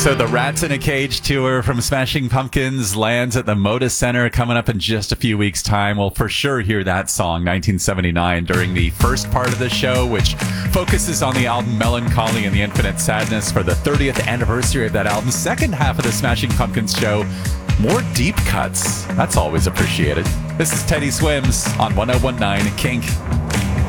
So the Rats in a Cage tour from Smashing Pumpkins lands at the Moda Center coming up in just a few weeks' time. We'll for sure hear that song, 1979, during the first part of the show, which focuses on the album Melancholy and the Infinite Sadness for the 30th anniversary of that album. Second half of the Smashing Pumpkins show, more deep cuts. That's always appreciated. This is Teddy Swims on 1019 Kink.